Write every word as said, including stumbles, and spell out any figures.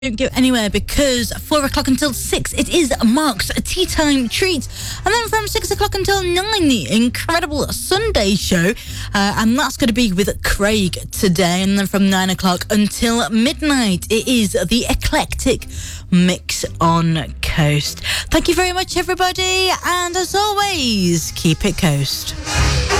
Don't go anywhere, because four o'clock until six, it is Mark's Tea Time Treat. And then from six o'clock until nine, the incredible Sunday show. Uh, and that's going to be with Craig today. And then from nine o'clock until midnight, it is the Eclectic Mix on Coast. Thank you very much, everybody. And as always, keep it Coast.